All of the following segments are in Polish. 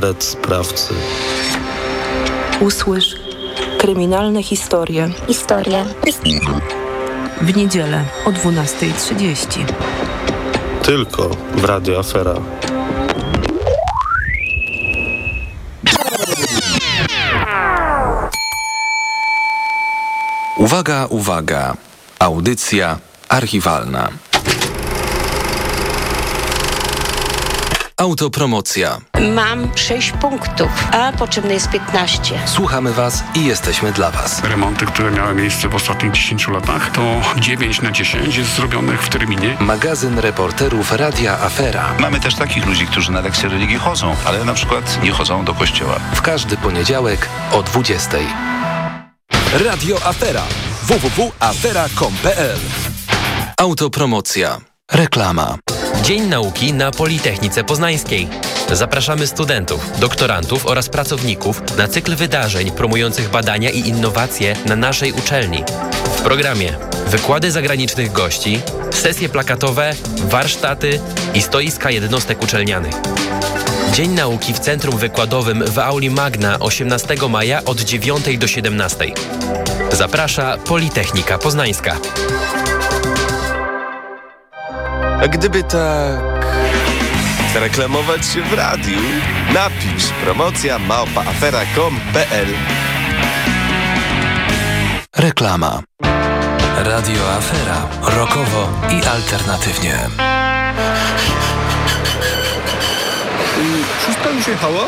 Sprawcy. Usłysz kryminalne historie. W niedzielę o 12:30. Tylko w Radio Afera. Uwaga, uwaga. Audycja archiwalna. Autopromocja. Mam 6 punktów, a potrzebne jest 15. Słuchamy Was i jesteśmy dla Was. Remonty, które miały miejsce w ostatnich 10 latach, to 9 na 10 jest zrobionych w terminie. Magazyn reporterów Radia Afera. Mamy też takich ludzi, którzy na lekcje religii chodzą, ale na przykład nie chodzą do kościoła. W każdy poniedziałek o 20:00. Radio Afera. www.afera.com.pl. Autopromocja. Reklama. Dzień Nauki na Politechnice Poznańskiej. Zapraszamy studentów, doktorantów oraz pracowników na cykl wydarzeń promujących badania i innowacje na naszej uczelni. W programie wykłady zagranicznych gości, sesje plakatowe, warsztaty i stoiska jednostek uczelnianych. Dzień Nauki w Centrum Wykładowym w Auli Magna 18 maja od 9 do 17. Zaprasza Politechnika Poznańska. A gdyby tak zareklamować się w radiu, napisz promocja@afera.com.pl. Reklama. Radio Afera. Rockowo i alternatywnie. Szóstka już jechała?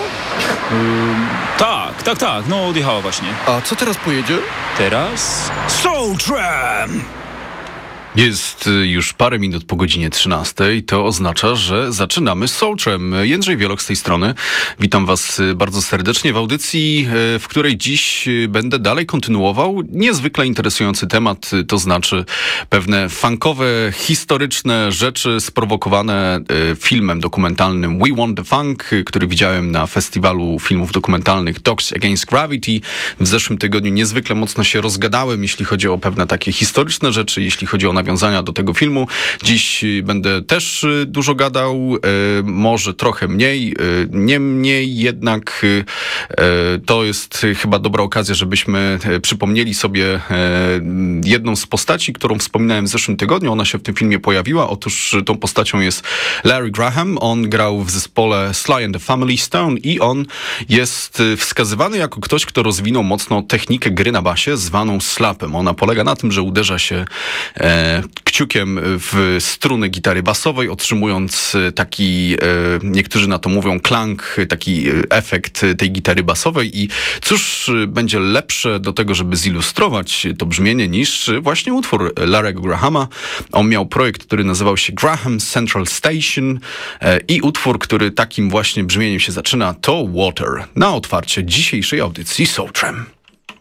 Tak, no odjechała właśnie. A co teraz pojedzie? Teraz? Soul Tram! Jest już parę minut po godzinie 13. To oznacza, że zaczynamy z Soul Tram. Jędrzej Wielok z tej strony. Witam Was bardzo serdecznie w audycji, w której dziś będę dalej kontynuował niezwykle interesujący temat, to znaczy pewne funkowe, historyczne rzeczy sprowokowane filmem dokumentalnym We Want the Funk, który widziałem na festiwalu filmów dokumentalnych Dogs Against Gravity. W zeszłym tygodniu niezwykle mocno się rozgadałem, jeśli chodzi o pewne takie historyczne rzeczy, jeśli chodzi o nawiązania do tego filmu. Dziś będę też dużo gadał, może trochę mniej, niemniej jednak to jest chyba dobra okazja, żebyśmy przypomnieli sobie jedną z postaci, którą wspominałem w zeszłym tygodniu. Ona się w tym filmie pojawiła. Otóż tą postacią jest Larry Graham. On grał w zespole Sly and the Family Stone i on jest wskazywany jako ktoś, kto rozwinął mocno technikę gry na basie zwaną slapem. Ona polega na tym, że uderza się kciukiem w struny gitary basowej, otrzymując taki, niektórzy na to mówią klang, taki efekt tej gitary basowej. I cóż będzie lepsze do tego, żeby zilustrować to brzmienie, niż właśnie utwór Larry'ego Grahama. On miał projekt, który nazywał się Graham Central Station i utwór, który takim właśnie brzmieniem się zaczyna, to Water. Na otwarcie dzisiejszej audycji Soul Tram.